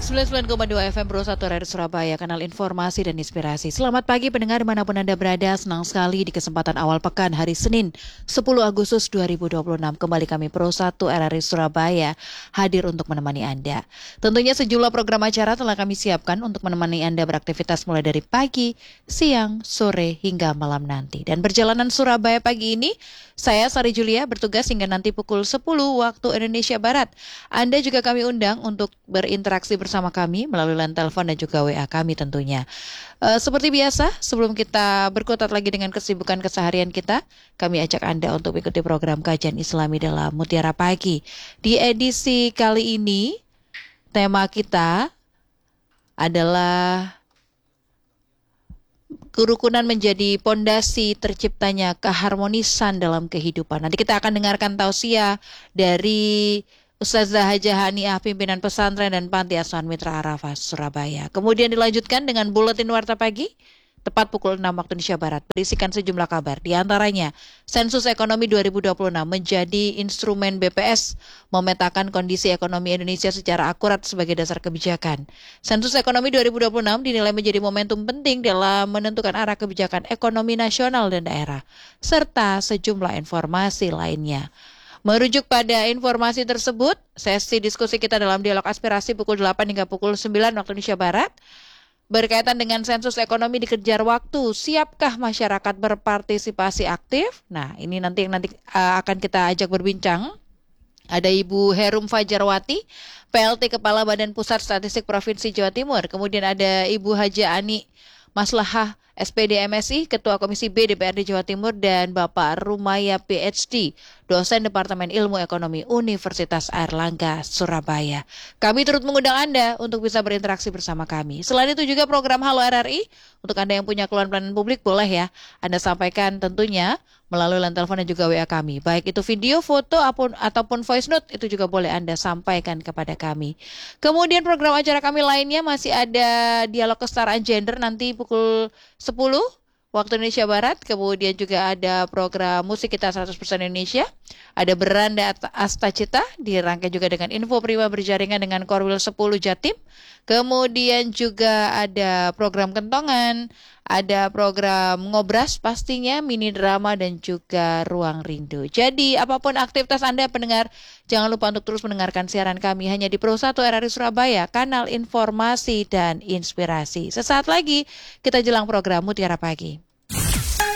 99,2 FM Pro 1 Radio Surabaya, kanal informasi dan inspirasi. Selamat pagi pendengar dimanapun Anda berada. Senang sekali di kesempatan awal pekan hari Senin 10 Agustus 2026. Kembali kami Pro 1 RRI Surabaya hadir untuk menemani Anda. Tentunya sejumlah program acara telah kami siapkan untuk menemani Anda beraktivitas mulai dari pagi, siang, sore hingga malam nanti. Dan perjalanan Surabaya pagi ini, saya Sari Julia bertugas hingga nanti pukul 10 waktu Indonesia Barat. Anda juga kami undang untuk berinteraksi bersama kami melalui line telepon dan juga WA kami tentunya. Seperti biasa, sebelum kita berkutat lagi dengan kesibukan keseharian kita, kami ajak Anda untuk mengikuti program kajian Islami dalam Mutiara Pagi. Di edisi kali ini, tema kita adalah kerukunan menjadi pondasi terciptanya keharmonisan dalam kehidupan. Nanti kita akan dengarkan tausiah dari Ustazah Hajah Haniah, pimpinan pesantren dan panti asuhan Mitra Arafah Surabaya. Kemudian dilanjutkan dengan buletin warta pagi tepat pukul 6 waktu Indonesia Barat, berisikan sejumlah kabar. Di antaranya, sensus ekonomi 2026 menjadi instrumen BPS memetakan kondisi ekonomi Indonesia secara akurat sebagai dasar kebijakan. Sensus ekonomi 2026 dinilai menjadi momentum penting dalam menentukan arah kebijakan ekonomi nasional dan daerah, serta sejumlah informasi lainnya. Merujuk pada informasi tersebut, sesi diskusi kita dalam dialog aspirasi pukul 8 hingga pukul 9 waktu Indonesia Barat berkaitan dengan sensus ekonomi dikejar waktu. Siapkah masyarakat berpartisipasi aktif? Nah, ini nanti akan kita ajak berbincang. Ada Ibu Herum Fajarwati, PLT Kepala Badan Pusat Statistik Provinsi Jawa Timur. Kemudian ada Ibu Haja Ani Maslahah, SPD MSI, Ketua Komisi B DPRD Jawa Timur, dan Bapak Rumaya PhD, dosen Departemen Ilmu Ekonomi Universitas Airlangga Surabaya. Kami turut mengundang Anda untuk bisa berinteraksi bersama kami. Selain itu juga program Halo RRI, untuk Anda yang punya keluhan pelayanan publik boleh ya Anda sampaikan tentunya melalui line telepon dan juga WA kami. Baik itu video, foto, ataupun voice note, itu juga boleh Anda sampaikan kepada kami. Kemudian program acara kami lainnya masih ada dialog kesetaraan gender nanti pukul 10 waktu Indonesia Barat. Kemudian juga ada program musik kita 100% Indonesia. Ada Beranda Astacita, dirangkai juga dengan info prima berjaringan dengan Korwil 10 Jatim. Kemudian juga ada program kentongan, ada program ngobras pastinya, mini drama dan juga ruang rindu. Jadi apapun aktivitas Anda pendengar, jangan lupa untuk terus mendengarkan siaran kami hanya di Pro 1 RRI Surabaya, kanal informasi dan inspirasi. Sesaat lagi kita jelang program Mutiara Pagi.